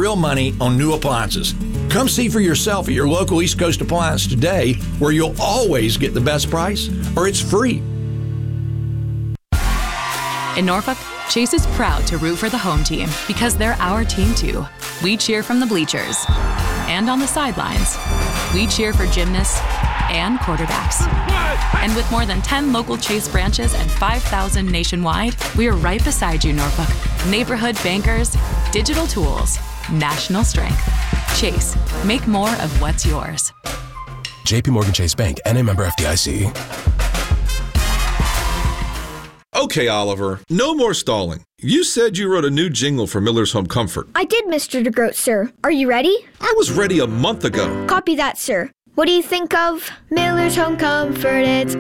real money on new appliances. Come see for yourself at your local East Coast Appliance today, where you'll always get the best price, or it's free. In Norfolk, Chase is proud to root for the home team because they're our team too. We cheer from the bleachers and on the sidelines. We cheer for gymnasts and quarterbacks. And with more than 10 local Chase branches and 5,000 nationwide, we are right beside you, Norfolk. Neighborhood bankers, digital tools, national strength. Chase, make more of what's yours. JP Morgan Chase Bank, N.A. member FDIC. Okay, Oliver, no more stalling. You said you wrote a new jingle for Miller's Home Comfort. I did, Mr. DeGroat, sir. Are you ready? I was ready a month ago. Copy that, sir. What do you think of Miller's Home Comfort? It's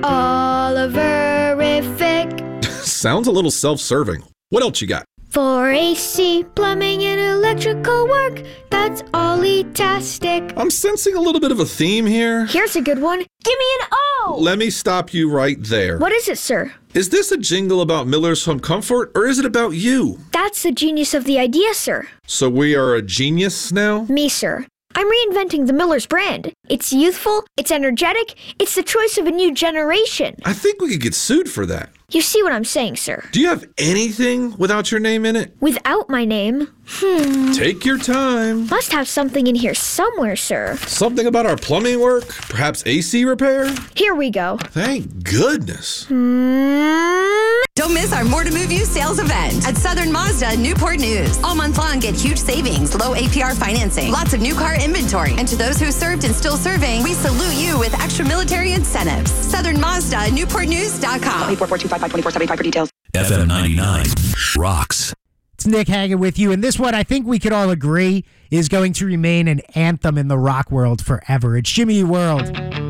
Oliverific. Sounds a little self-serving. What else you got? For AC, plumbing, and electrical work, that's Ollie-tastic. I'm sensing a little bit of a theme here. Here's a good one. Give me an O! Let me stop you right there. What is it, sir? Is this a jingle about Miller's Home Comfort, or is it about you? That's the genius of the idea, sir. So we are a genius now? Me, sir. I'm reinventing the Miller's brand. It's youthful, it's energetic, it's the choice of a new generation. I think we could get sued for that. You see what I'm saying, sir? Do you have anything without your name in it? Without my name? Take your time. Must have something in here somewhere, sir. Something about our plumbing work? Perhaps AC repair? Here we go. Thank goodness. Don't miss our More to Move You sales event at Southern Mazda Newport News. All month long, get huge savings, low APR financing, lots of new car inventory. And to those who served and still serving, we salute you with extra military incentives. Southern Mazda, NewportNews.com. 844-255-2475 for details. FM 99 rocks. It's Nick Hagan with you, and this one I think we could all agree is going to remain an anthem in the rock world forever. It's Jimmy Eat World.